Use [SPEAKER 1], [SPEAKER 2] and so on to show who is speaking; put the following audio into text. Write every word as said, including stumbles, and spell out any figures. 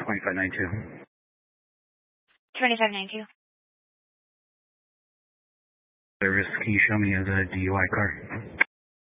[SPEAKER 1] twenty-five ninety-two.
[SPEAKER 2] twenty-five ninety-two.
[SPEAKER 1] Service, can you show me as a D U I car?